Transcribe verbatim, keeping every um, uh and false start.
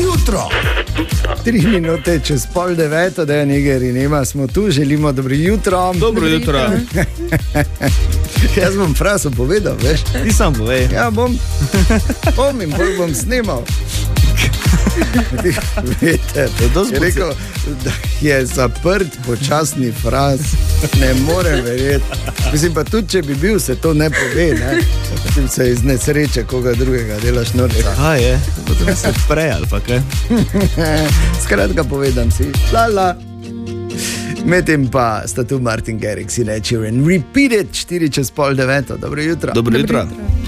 jutro. Tri minute čez pol deveto, da je Niger in Ema, smo tu, želimo dobro jutro. Dobro jutro. Jaz bom frazo povedal, veš? Ti sam povej. Ja, bom. Bom in bolj bom snimal. Vete, je rekel, da je zaprt počasni fraz, ne morem verjeti. Mislim pa tudi, če bi bil, se to ne pove, ne? Potem se iz nesreče koga drugega delaš norca. Kaj je? Potem se prej ali pa kaj? Skratka povedam si, lala. Medtem pa sta tu Martin Garrix in Ed Sheeran. Repeat it, štiri čez pol deveto. Dobro jutro. Dobro jutro.